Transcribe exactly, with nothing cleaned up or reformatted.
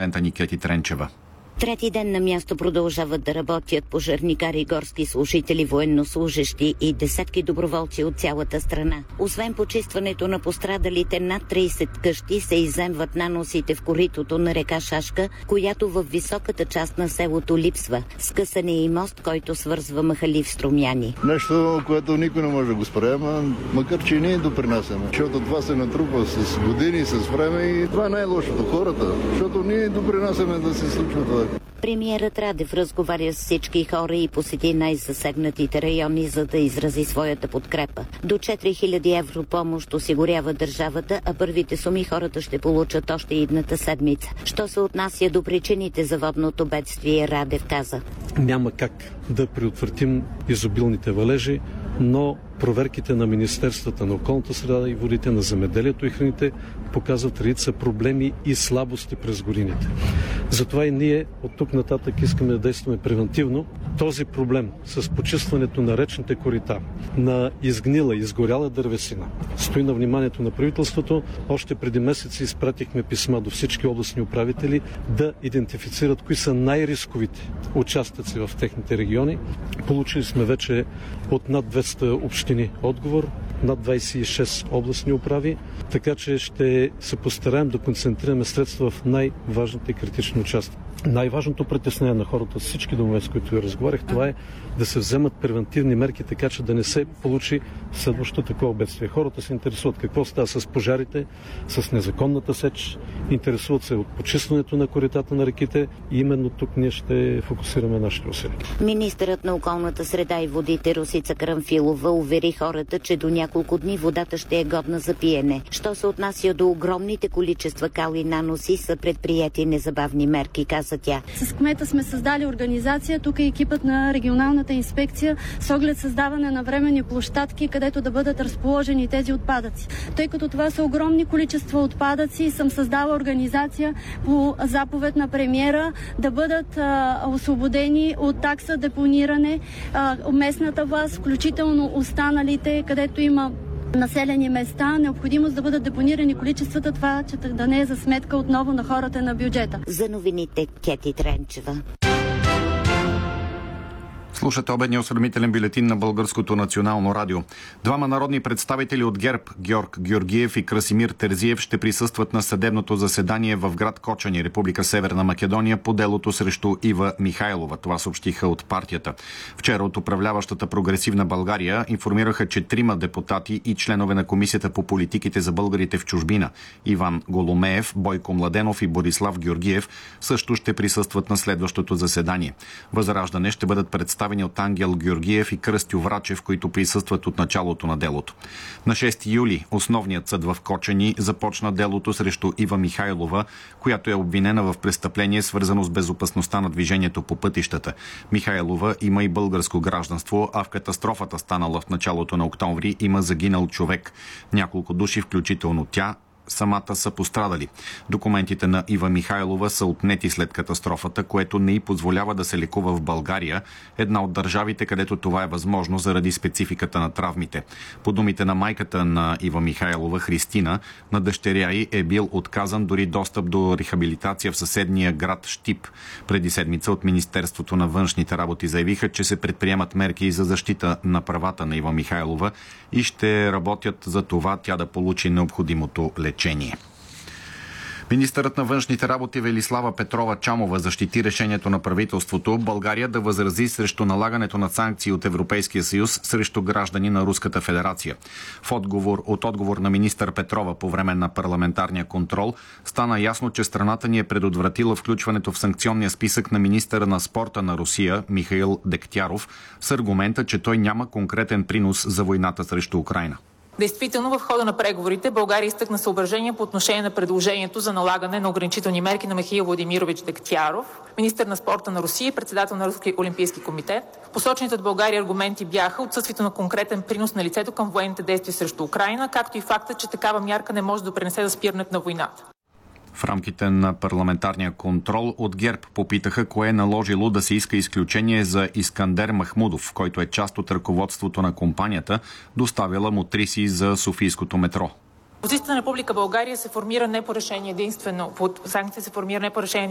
кореспондента ни Кети Тренчева. Трети ден на място продължават да работят пожарникари, горски служители, военнослужещи и десетки доброволци от цялата страна. Освен почистването на пострадалите, над трийсет къщи се изземват наносите в коритото на река Шашка, която в високата част на селото липсва. Скъсан е и мост, който свързва Махалив с Струмяни. Нещо, което никой не може да го спре, макар че и ние допринасяме. Защото това се натрупва с години, с време и това е най-лошото хората. Защото ние допринасяме да се случва това. Премиерът Радев разговаря с всички хора и посети най-засегнатите райони, за да изрази своята подкрепа. До четири хиляди евро помощ осигурява държавата, а първите суми хората ще получат още идната седмица. Що се отнася до причините за водното бедствие, Радев каза: няма как да предотвратим изобилните валежи, но проверките на Министерствата на околната среда и водите, на земеделието и храните показват редица проблеми и слабости през годините. Затова и ние от тук нататък искаме да действаме превентивно. Този проблем с почистването на речните корита, на изгнила, изгоряла дървесина, стои на вниманието на правителството. Още преди месеци изпратихме писма до всички областни управители да идентифицират кои са най-рисковите участъци в техните региони. Получили сме вече от над двеста общини отговор, над двайсет и шест областни управи, така че ще се постараем да концентрираме средства в най-важните критични участъци. Най-важното притеснение на хората с всички домове, с които я разговарях, това е да се вземат превентивни мерки, така че да не се получи следващото такова бедствие. Хората се интересуват какво става с пожарите, с незаконната сеч, интересуват се от почистването на коритата на реките и именно тук ние ще фокусираме нашите усилия. Министърът на околната среда и водите Росица Карамфилова увери хората, че до няколко дни водата ще е годна за пиене. Що се отнася до огромните количества кали наноси, са предприети незабавни мерки, каза тя. С кмета сме създали организация, тук е екипът на регионалната инспекция с оглед създаване на временни площадки, където да бъдат разположени тези отпадъци. Тъй като това са огромни количества отпадъци, съм създала организация по заповед на премиера да бъдат а, освободени от такса депониране а, местната власт, включително останалите, където има населени места, необходимост да бъдат депонирани количествата, това че да не е за сметка отново на хората на бюджета. За новините Кети Тренчева. Слушате обедния осведомителен бюлетин на Българското национално радио. Двама народни представители от ГЕРБ, Георг Георгиев и Красимир Терзиев, ще присъстват на съдебното заседание в град Кочани, Република Северна Македония, по делото срещу Ива Михайлова. Това съобщиха от партията. Вчера от управляващата Прогресивна България информираха, че трима депутати и членове на Комисията по политиките за българите в чужбина, Иван Голомеев, Бойко Младенов и Борислав Георгиев, също ще присъстват на следващото заседание. Възраждане ще бъдат представени от Ангел Георгиев и Кръстю Врачев, които присъстват от началото на делото. На шести юли основният съд в Кочани започна делото срещу Ива Михайлова, която е обвинена в престъпление, свързано с безопасността на движението по пътищата. Михайлова има и българско гражданство, а в катастрофата, станала в началото на октомври, има загинал човек. Няколко души, включително тя, самата, са пострадали. Документите на Ива Михайлова са отнети след катастрофата, което не й позволява да се лекува в България, една от държавите, където това е възможно заради спецификата на травмите. По думите на майката на Ива Михайлова, Христина, на дъщеря й е бил отказан дори достъп до рехабилитация в съседния град Щип. Преди седмица от Министерството на външните работи заявиха, че се предприемат мерки за защита на правата на Ива Михайлова и ще работят за това тя да получи необходимото лечение. Министърът на външните работи Велислава Петрова Чамова защити решението на правителството България да възрази срещу налагането на санкции от Европейския съюз срещу граждани на Руската федерация. В отговор, от отговор на министър Петрова по време на парламентарния контрол стана ясно, че страната ни е предотвратила включването в санкционния списък на министъра на спорта на Русия Михаил Дегтяров с аргумента, че той няма конкретен принос за войната срещу Украйна. Действително, в хода на преговорите България изтъкна съображения по отношение на предложението за налагане на ограничителни мерки на Михаил Владимирович Дегтяров, министър на спорта на Русия и председател на Руския олимпийски комитет. Посочените от България аргументи бяха отсъствието на конкретен принос на лицето към военните действия срещу Украйна, както и факта, че такава мярка не може да допринесе за спирането на войната. В рамките на парламентарния контрол от ГЕРБ попитаха кое е наложило да се иска изключение за Искандер Махмудов, който е част от ръководството на компанията, доставила мотриси за Софийското метро. Позицията на Република България се формира не по решение единствено, под санкции се формира не по решение